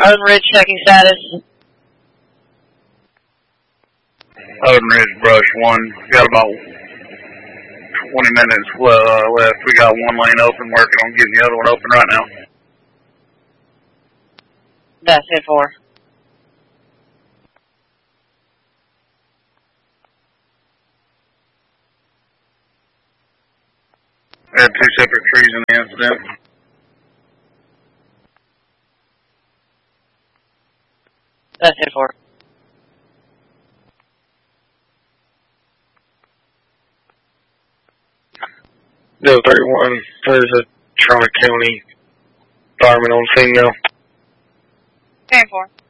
Owen Ridge checking status. Owen Ridge, brush 1. Got about 20 minutes left. We got one lane open, working on getting the other one open right now. That's it for. We had 2 separate trees in the incident. That's it for. Bill 31, there's a Tri-County fireman on scene now. Stand for.